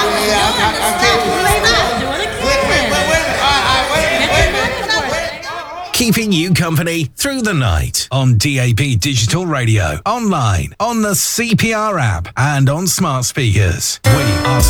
Keeping you company through the night on DAB Digital Radio, online, on the CPR app, and on smart speakers. We are